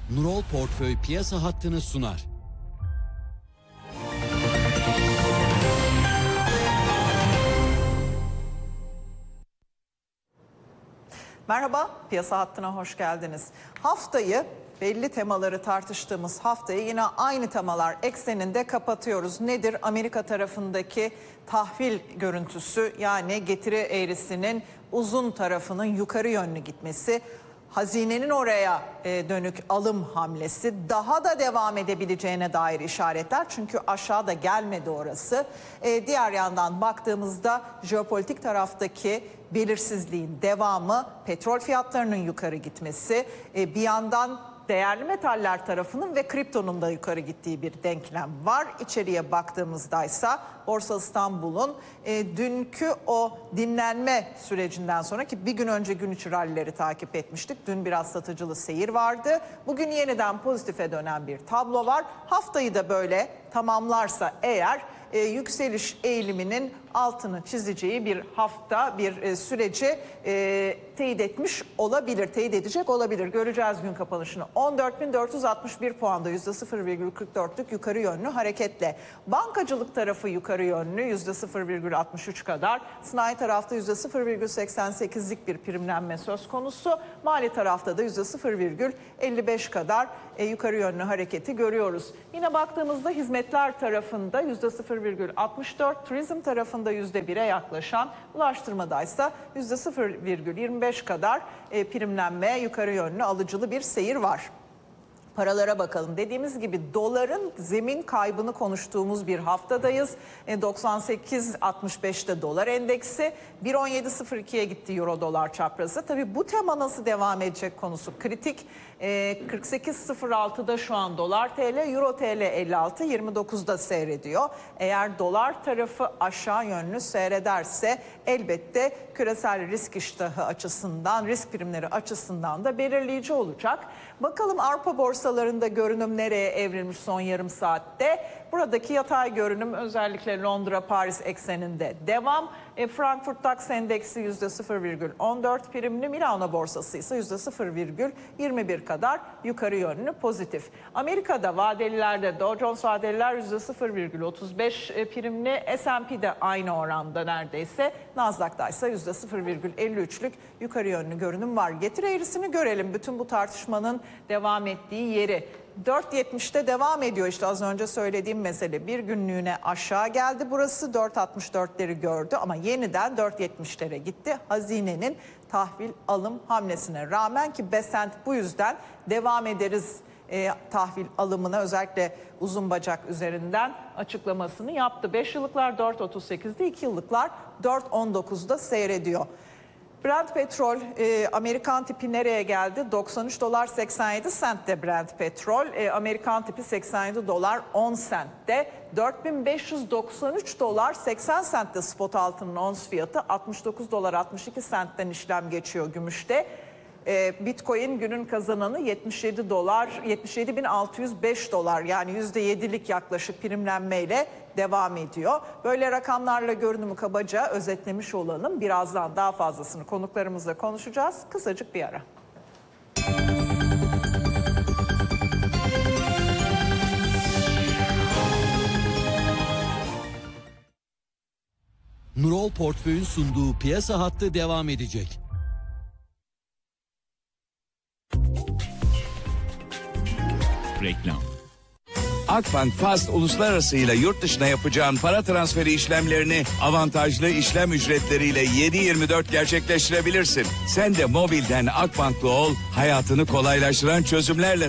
Nurol Portföy piyasa hattını sunar. Merhaba, piyasa hattına hoş geldiniz. Haftayı, belli temaları tartıştığımız haftayı yine aynı temalar ekseninde kapatıyoruz. Nedir? Amerika tarafındaki tahvil görüntüsü, yani getiri eğrisinin uzun tarafının yukarı yönlü gitmesi, hazinenin oraya dönük alım hamlesi, daha da devam edebileceğine dair işaretler. Çünkü aşağıda gelmedi orası. Diğer yandan baktığımızda jeopolitik taraftaki belirsizliğin devamı, petrol fiyatlarının yukarı gitmesi, bir yandan değerli metaller tarafının ve kriptonun da yukarı gittiği bir denklem var. İçeriye baktığımızdaysa Borsa İstanbul'un dünkü o dinlenme sürecinden sonra, ki bir gün önce gün içi rallileri takip etmiştik. Dün biraz satıcılı seyir vardı. Bugün yeniden pozitife dönen bir tablo var. Haftayı da böyle tamamlarsa eğer yükseliş eğiliminin altını çizeceği bir hafta, bir süreci teyit etmiş olabilir, teyit edecek olabilir. Göreceğiz gün kapanışını. 14.461 puanda %0,44'lük yukarı yönlü hareketle. Bankacılık tarafı yukarı yönlü %0,63 kadar. Sanayi tarafta %0,88'lik bir primlenme söz konusu. Mali tarafta da %0,55 kadar yukarı yönlü hareketi görüyoruz. Yine baktığımızda hizmetler tarafında %0,64, turizm tarafında %1'e yaklaşan, ulaştırmadaysa %0,25 kadar primlenme, yukarı yönlü alıcılı bir seyir var. Paralara bakalım. Dediğimiz gibi doların zemin kaybını konuştuğumuz bir haftadayız. 98.65'te dolar endeksi, 1.17.02'ye gitti euro dolar çaprazı. Tabii bu tema nasıl devam edecek konusu kritik. 48.06'da şu an dolar TL, euro TL 56.29'da seyrediyor. Eğer dolar tarafı aşağı yönlü seyrederse elbette küresel risk iştahı açısından, risk primleri açısından da belirleyici olacak. Bakalım Avrupa borsalarında görünüm nereye evrilmiş son yarım saatte? Buradaki yatay görünüm özellikle Londra-Paris ekseninde devam. Frankfurt DAX endeksi %0,14 primli, Milano borsası ise %0,21 kadar yukarı yönlü pozitif. Amerika'da vadelilerde Dow Jones vadeliler %0,35 primli, S&P'de aynı oranda neredeyse, Nasdaq'da ise %0,53'lük yukarı yönlü görünüm var. Getiri eğrisini görelim, bütün bu tartışmanın devam ettiği yeri. 4.70'te devam ediyor, işte az önce söylediğim mesele. Bir günlüğüne aşağı geldi burası, 4.64'leri gördü ama yeniden 4.70'lere gitti. Hazinenin tahvil alım hamlesine rağmen, ki Besant bu yüzden devam ederiz tahvil alımına, özellikle uzun bacak üzerinden açıklamasını yaptı. 5 yıllıklar 4.38'de, 2 yıllıklar 4.19'da seyrediyor. Brent petrol Amerikan tipi nereye geldi? 93 dolar 87 sentte Brent petrol. Amerikan tipi 87 dolar 10 sentte. 4593 dolar 80 sentte spot altının ons fiyatı. 69 dolar 62 sentten işlem geçiyor gümüşte. Bitcoin günün kazananı 77.605 dolar, yani %7'lik yaklaşık primlenmeyle devam ediyor. Böyle rakamlarla görünümü kabaca özetlemiş olalım. Birazdan daha fazlasını konuklarımızla konuşacağız. Kısacık bir ara. Nurol Portföy'ün sunduğu piyasa hattı devam edecek. Reklam. Akbank Fast Uluslararası ile yurt dışına yapacağın para transferi işlemlerini avantajlı işlem ücretleriyle 7/24 gerçekleştirebilirsin. Sen de mobilden Akbank'lı ol, hayatını kolaylaştıran çözümlerle